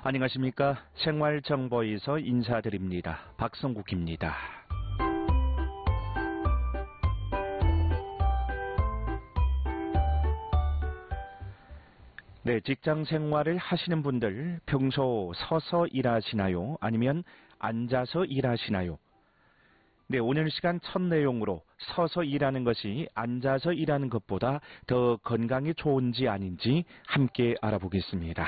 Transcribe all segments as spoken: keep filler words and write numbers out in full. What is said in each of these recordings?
안녕하십니까. 생활정보에서 인사드립니다. 박성국입니다. 네, 직장 생활을 하시는 분들 평소 서서 일하시나요? 아니면 앉아서 일하시나요? 네, 오늘 시간 첫 내용으로 서서 일하는 것이 앉아서 일하는 것보다 더 건강에 좋은지 아닌지 함께 알아보겠습니다.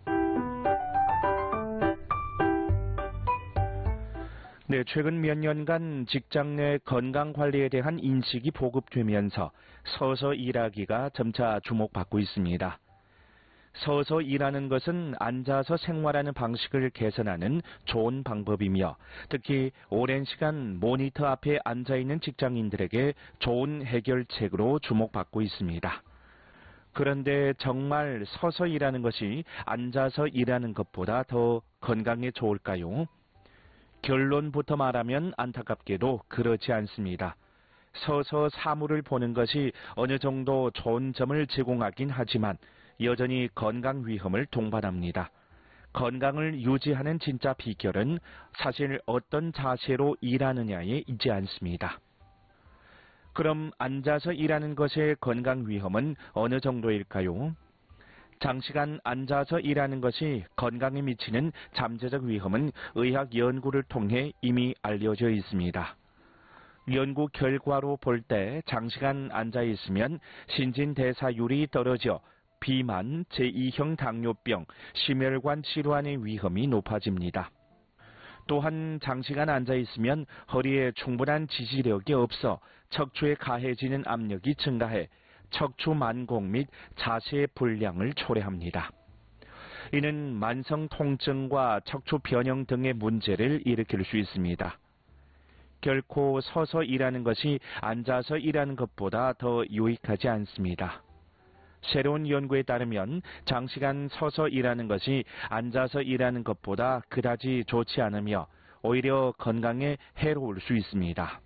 네, 최근 몇 년간 직장 내 건강관리에 대한 인식이 보급되면서 서서 일하기가 점차 주목받고 있습니다. 서서 일하는 것은 앉아서 생활하는 방식을 개선하는 좋은 방법이며 특히 오랜 시간 모니터 앞에 앉아있는 직장인들에게 좋은 해결책으로 주목받고 있습니다. 그런데 정말 서서 일하는 것이 앉아서 일하는 것보다 더 건강에 좋을까요? 결론부터 말하면 안타깝게도 그렇지 않습니다. 서서 사물을 보는 것이 어느 정도 좋은 점을 제공하긴 하지만 여전히 건강 위험을 동반합니다. 건강을 유지하는 진짜 비결은 사실 어떤 자세로 일하느냐에 있지 않습니다. 그럼 앉아서 일하는 것의 건강 위험은 어느 정도일까요? 장시간 앉아서 일하는 것이 건강에 미치는 잠재적 위험은 의학 연구를 통해 이미 알려져 있습니다. 연구 결과로 볼 때 장시간 앉아 있으면 신진대사율이 떨어져 비만, 제이형 당뇨병, 심혈관 질환의 위험이 높아집니다. 또한 장시간 앉아 있으면 허리에 충분한 지지력이 없어 척추에 가해지는 압력이 증가해 척추 만공 및 자세 불량을 초래합니다. 이는 만성 통증과 척추 변형 등의 문제를 일으킬 수 있습니다. 결코 서서 일하는 것이 앉아서 일하는 것보다 더 유익하지 않습니다. 새로운 연구에 따르면 장시간 서서 일하는 것이 앉아서 일하는 것보다 그다지 좋지 않으며 오히려 건강에 해로울 수 있습니다.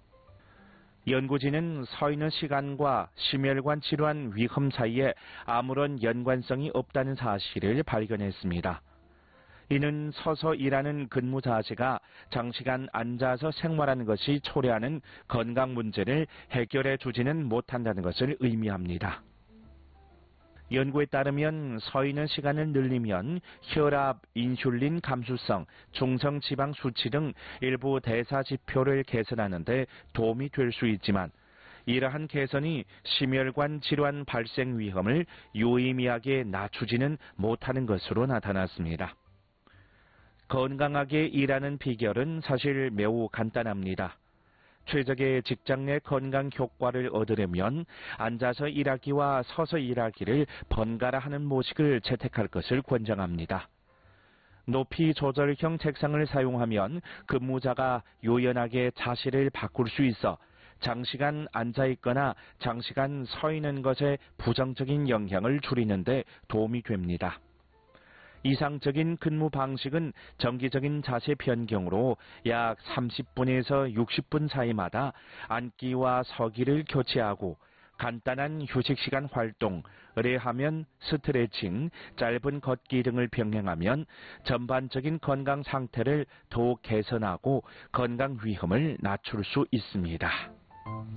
연구진은 서 있는 시간과 심혈관 질환 위험 사이에 아무런 연관성이 없다는 사실을 발견했습니다. 이는 서서 일하는 근무 자세가 장시간 앉아서 생활하는 것이 초래하는 건강 문제를 해결해 주지는 못한다는 것을 의미합니다. 연구에 따르면 서 있는 시간을 늘리면 혈압, 인슐린 감수성, 중성지방 수치 등 일부 대사 지표를 개선하는 데 도움이 될 수 있지만 이러한 개선이 심혈관 질환 발생 위험을 유의미하게 낮추지는 못하는 것으로 나타났습니다. 건강하게 일하는 비결은 사실 매우 간단합니다. 최적의 직장 내 건강 효과를 얻으려면 앉아서 일하기와 서서 일하기를 번갈아 하는 모식을 채택할 것을 권장합니다. 높이 조절형 책상을 사용하면 근무자가 유연하게 자세를 바꿀 수 있어 장시간 앉아 있거나 장시간 서 있는 것에 부정적인 영향을 줄이는 데 도움이 됩니다. 이상적인 근무 방식은 정기적인 자세 변경으로 약 삼십 분에서 육십 분 사이마다 앉기와 서기를 교체하고 간단한 휴식시간 활동, 의뢰하면 스트레칭, 짧은 걷기 등을 병행하면 전반적인 건강 상태를 더욱 개선하고 건강 위험을 낮출 수 있습니다.